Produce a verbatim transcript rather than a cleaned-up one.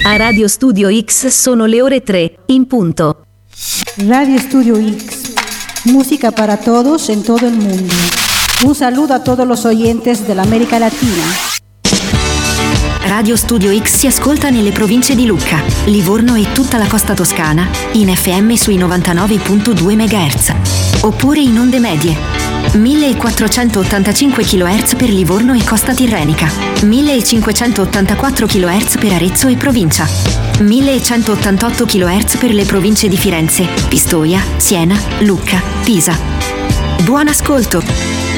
A Radio Studio X sono le ore tre, in punto. Radio Studio X, música para todos en todo el mundo. Un saludo a todos los oyentes dell'America Latina. Radio Studio X si ascolta nelle province di Lucca, Livorno e tutta la costa toscana, in F M sui novantanove virgola due megahertz, oppure in onde medie. millequattrocentottantacinque chilohertz per Livorno e costa tirrenica, millecinquecentottantaquattro chilohertz per Arezzo e provincia, millecentottantotto chilohertz per le province di Firenze, Pistoia, Siena, Lucca, Pisa. Buon ascolto!